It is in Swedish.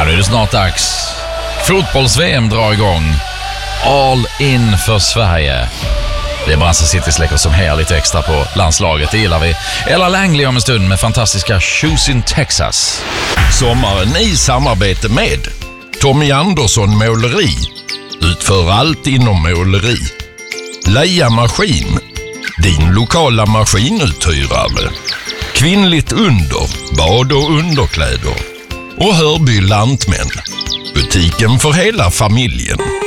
Ja, nu är det snart dags. Fotbolls-VM drar igång. All in för Sverige. Det är Brandsta Citys läcker som här lite extra på landslaget, det gillar vi. Ella Langley om en stund med fantastiska Shoes in Texas. Sommaren i samarbete med Tommy Andersson Måleri. Utför allt inom måleri. Leia Maskin, din lokala maskinuthyrare. Kvinnligt under, bad och underkläder. Och Hörby Lantmän, butiken för hela familjen.